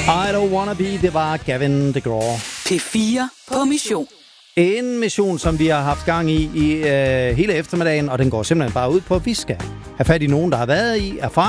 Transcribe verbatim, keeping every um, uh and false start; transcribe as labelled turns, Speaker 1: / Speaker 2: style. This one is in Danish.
Speaker 1: I don't wanna be, det var Gavin DeGraw.
Speaker 2: P fire på mission.
Speaker 1: En mission, som vi har haft gang i i øh, hele eftermiddagen, og den går simpelthen bare ud på, at vi skal have fat i nogen, der har været i erfaring.